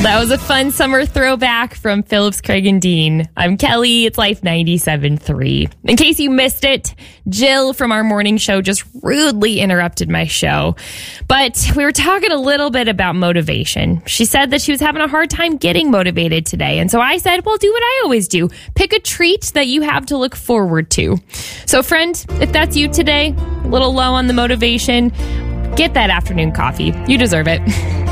That was a fun summer throwback from Phillips, Craig, and Dean. I'm Kelly. It's Life 97.3. In case you missed it, Jill from our morning show just rudely interrupted my show. But we were talking a little bit about motivation. She said that she was having a hard time getting motivated today. And so I said, well, do what I always do. Pick a treat that you have to look forward to. So, friend, if that's you today, a little low on the motivation, get that afternoon coffee. You deserve it.